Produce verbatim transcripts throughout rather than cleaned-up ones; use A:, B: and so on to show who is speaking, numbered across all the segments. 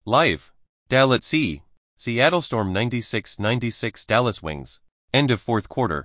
A: Live. Dal at sea. Seattle Storm ninety-six ninety-six Dallas Wings. End of fourth quarter.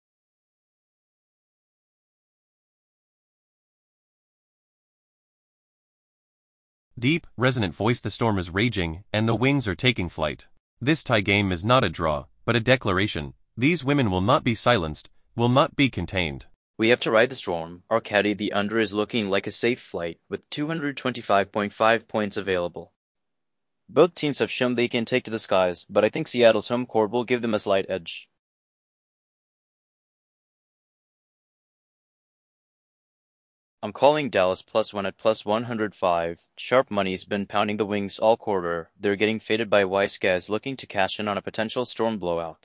A: Deep, resonant voice. The storm is raging, and the Wings are taking flight. This tie game is not a draw, but a declaration. These women will not be silenced, will not be contained.
B: We have to ride the storm. Our caddy, the under, is looking like a safe flight, with two hundred twenty-five point five points available. Both teams have shown they can take to the skies, but I think Seattle's home court will give them a slight edge. I'm calling Dallas plus one at plus one hundred five. Sharp money's been pounding the Wings all quarter. They're getting faded by Wise looking to cash in on a potential storm blowout.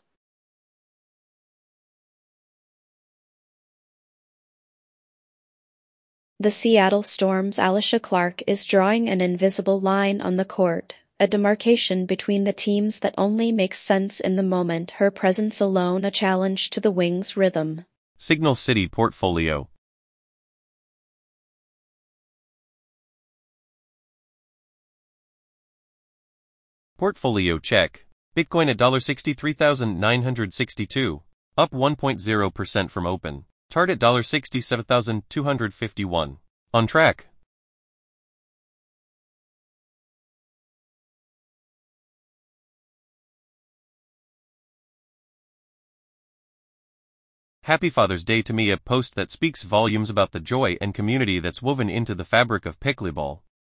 C: The Seattle Storm's Alicia Clark is drawing an invisible line on the court, a demarcation between the teams that only makes sense in the moment, her presence alone a challenge to the Wings' rhythm.
A: Signal City Portfolio. Portfolio check. Bitcoin at sixty-three thousand nine hundred sixty-two, up one point zero percent from open. Chart at sixty-seven thousand two hundred fifty-one. On track. Happy Father's Day to me, a post that speaks volumes about the joy and community that's woven into the fabric of pickleball.